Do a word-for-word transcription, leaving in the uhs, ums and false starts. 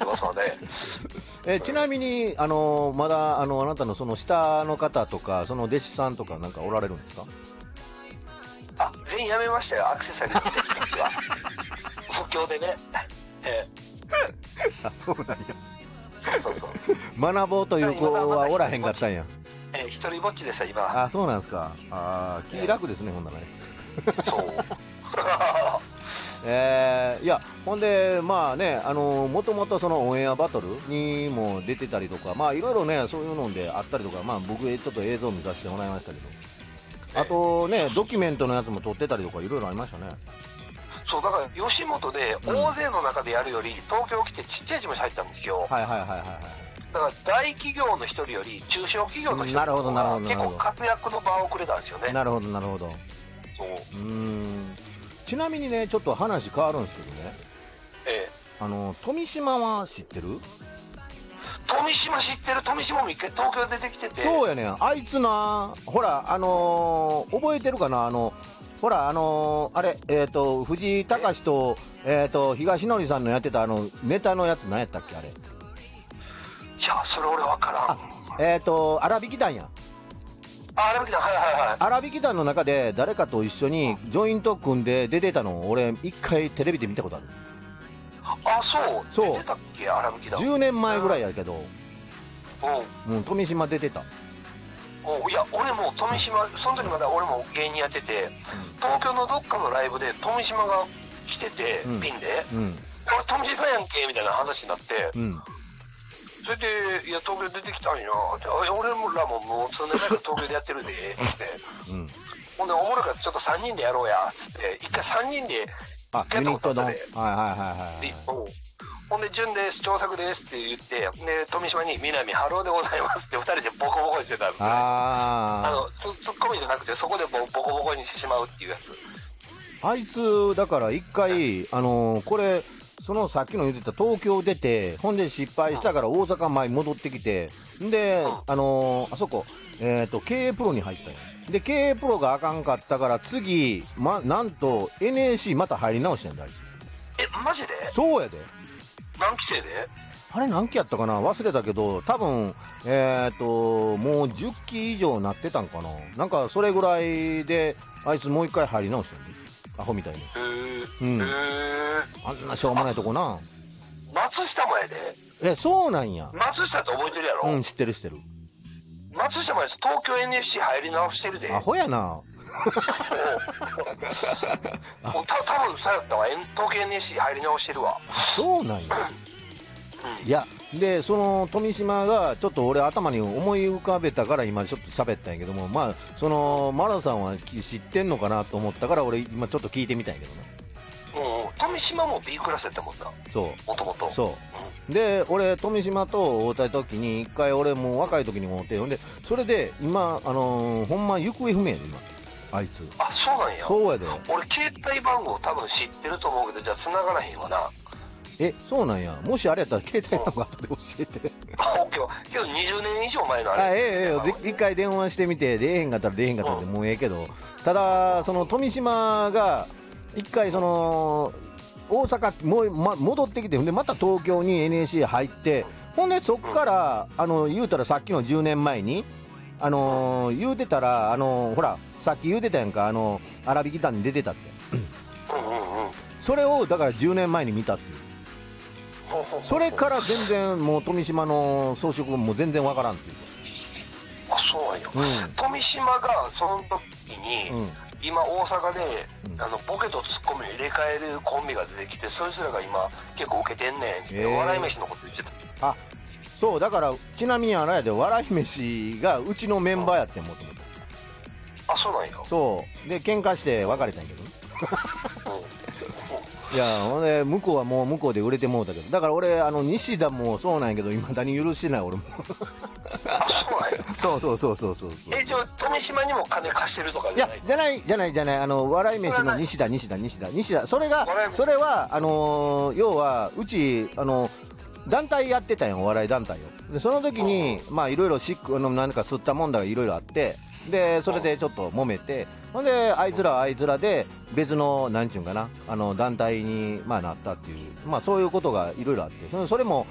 ってますのでえちなみに、あのー、まだあのあなたのその下の方とかその弟子さんとかなんかおられるんですか？ あ、全員やめましたよ。アクセサリーの弟子たちは不況でね、えー、あ、そうなんや。 そうそうそう学ぼうという子はおらへんかったんや。 えー、一人ぼっちでした今。 あ、そうなんですか。ああ、気楽ですね、ほんならね。 そうえー、いやほんでまあね、あのもともとそのオンエアバトルにも出てたりとか、まあいろいろねそういうのであったりとか、まあ僕ちょっと映像見させてもらいましたけど、あとねドキュメントのやつも撮ってたりとかいろいろありましたね。 そうだから吉本で大勢の中でやるより、うん、東京来てちっちゃい事務所入ったんですよ。 はいはいはいはいはい。 だから大企業の一人より中小企業の一人の方が結構活躍の場をくれたんですよね。 なるほどなるほど。 そう。うーん。ちなみにねちょっと話変わるんですけどね。 ええ。 あの富島は知ってる？ 富島知ってる。富島も一回東京出てきてて。 そうやねん。あいつな、ほらあのー、覚えてるかな、あのほらあのー、あれえっ、ー、と藤井隆とえっ、ー、と東野さんのやってたあのネタのやつ何やったっけあれ。 いやそれ俺分からん。 えっ、ー、と荒引き団や。 あ、荒引き団、はいはいはい。 荒引き団の中で誰かと一緒にジョイント組んで出てたのを俺一回テレビで見たことある。 あ、そうそう出てたっけ荒引き団。 じゅうねんまえぐらいやけど、 うん、 うん、富島出てた。 おいや俺も富島その時まだ俺も芸人やってて、うん、東京のどっかのライブで富島が来てて、うん、ピンで、うん、俺富島やんけみたいな話になって、うん、それで「いや東京出てきたんや」って「俺らももう数年前から東京でやってるで」って、うん、ほんで「おもろいからちょっとさんにんでやろうや」っつって一回さんにんでやったことあったで、はいはいはいはい、ほんで「潤です長作です」って言ってで富島に「南春夫でございます」ってふたりでボコボコにしてたんで、あのツッコミじゃなくてそこでボコボコにしてしまうっていうやつ。 あいつだから一回あのー、これそのさっきの言ってた東京出てほんで失敗したから大阪前に戻ってきてんで、うん、あのー、あそこえっ、ー、と経営プロに入ったんや。で経営プロがあかんかったから次、ま、なんと エヌエーシー また入り直してんだ。 えマジで？ そうやで。 何期生で？ あれ何期やったかな忘れたけど多分えっ、ー、ともうじゅっき以上なってたんかな。なんかそれぐらいであいつもう一回入り直してんね。アホみたいに。へえ、うん、へえ。 あんなしょうもないとこな。 松下もやで。 え、そうなんや。 松下って覚えてるやろ？ うん、知ってる知ってる。 松下もやで東京 エヌエフシー 入り直してるで。 アホやな。 た多分そうやったわ。東京 エヌエフシー 入り直してるわ。 そうなんや。うん、いやでその富島がちょっと俺頭に思い浮かべたから今ちょっと喋ったんやけども、まあそのマラさんは知ってんのかなと思ったから俺今ちょっと聞いてみたんやけどね。 うん、富島も B クラスやったもんな。 そうもともとそう、うん、で俺富島と会うた時に一回俺もう若い時に会うてほんでそれで今あのー、ほんま行方不明で今あいつ。 あ、そうなんや。 そうやで。 俺携帯番号多分知ってると思うけどじゃあ繋がらへんわな。 え、そうなんや。もしあれやったら携帯番号後で教えて。 あ、オッケー。けどにじゅうねん以上前のあれ。 あ、ええええ、一回電話してみて出えへんかったら出えへんかったらでもうええけど、ただその富島が一回その大阪もう、ま、戻ってきてほんでまた東京に エヌエーシー 入ってほんでそっから、うん、あの言うたらさっきのじゅうねんまえにあのー、言うてたらあのー、ほらさっき言うてたやんかあの荒引き団に出てたってうんうん、うん、それをだからじゅうねんまえに見たっていう。それから全然もう富島の装飾も全然わからんっていう。 あ、そうなんや、うん、富島がその時に、うん、今大阪で、うん、あのボケとツッコミを入れ替えるコンビが出てきてそいつらが今結構ウケてんねんって、えー、笑い飯のこと言ってた。 あ、そうだからちなみにあれやで笑い飯がうちのメンバーやってんもともと。 あ、そうなんや。 そうで喧嘩して別れたんやけどねいやほんで向こうはもう向こうで売れてもうたけどだから俺あの西田もそうなんやけどいまだに許してない俺もあ、そうなんや。 そうそうそうそうそう。 え、じゃあ富島にも金貸してるとかじゃない？ いやじゃないじゃないじゃないあの笑い飯の西田西田西田西田それがそれはあのー、要はうちあの団体やってたんよお笑い団体を。でその時にまあいろいろシックのなんか吸ったもんだがいろいろあってでそれでちょっと揉めてほんであいつらはあいつらで別のなんちゅうんかなあの団体にまあなったっていうまあそういうことがいろいろあってそれも